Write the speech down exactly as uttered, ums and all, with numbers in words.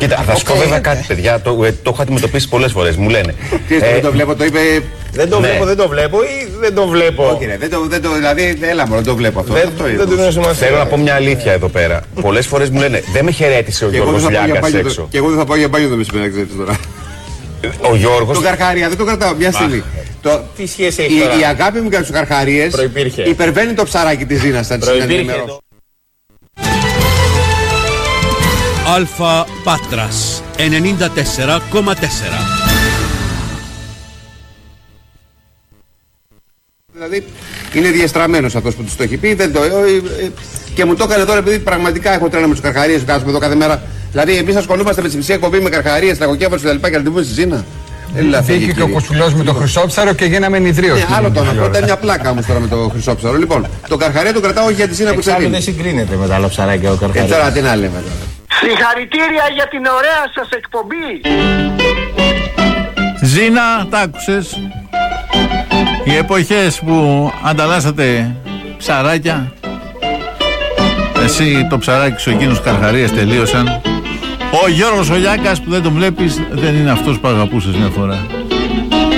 Κοίτα, θα σου πω βέβαια κάτι, παιδιά. Το, το έχω αντιμετωπίσει πολλές φορές. Μου λένε. Τι δεν το βλέπω, το είπε. Δεν το βλέπω, δεν το βλέπω ή δεν το βλέπω. Όχι, ρε, δεν το, δεν το, δηλαδή, έλα μόνο, δεν το βλέπω αυτό. Δεν του δίνω σημασία. Θέλω να πω μια αλήθεια εδώ πέρα. Πολλές φορές μου λένε δεν με χαιρέτησε ο Γιώργος Λιάγκας έξω. Και εγώ δεν θα πάω για μπάνιο το μεσημέρι, ξέρετε τώρα. Ο Γιώργος. Το Καρχαρία δεν το κρατάω μια στιγμή. Τι σχέση έχει τώρα? Η αγάπη μου για τους Καρχαρίες υπερβαίνει το ψαράκι της Δίνας. Αλφα Πάτρας ενενήντα τέσσερα κόμμα τέσσερα. Δηλαδή είναι διεστραμμένος αυτός που τους το έχει πει, δεν το, ε, ε, και μου το έκανε τώρα επειδή πραγματικά έχω τρένα με τους Καρχαρίες, κάθομαι εδώ κάθε μέρα. Δηλαδή εμείς ασχολούμαστε με τη μισή εκπομπή με Καρχαρίες, τραγοκέφαλους κτλ. Και να την πούμε στη Ζήνα. Βγήκε και ο Κοτσουλός με το Χρυσόψαρο και γίναμε νηδρίο. Ναι, άλλο το να πω, ήταν μια πλάκα όμως τώρα με το Χρυσόψαρο. Λοιπόν, το Καρχαρία το κρατάω όχι για τη Ζήνα που ξέρει. Δεν συγκρίνεται με τα άλλα ψαράκια ο Καρχαρίας. Και τώρα τι να λέμε τώρα. Συγχαρητήρια για την ωραία σας εκπομπή. Ζήνα, τ' άκουσες? Οι εποχές που ανταλλάσσατε ψαράκια, εσύ το ψαράκι σου, εκείνους Καρχαρίες τελείωσαν. Ο Γιώργος ο Λιάγκας που δεν τον βλέπεις δεν είναι αυτός που αγαπούσες μια φορά.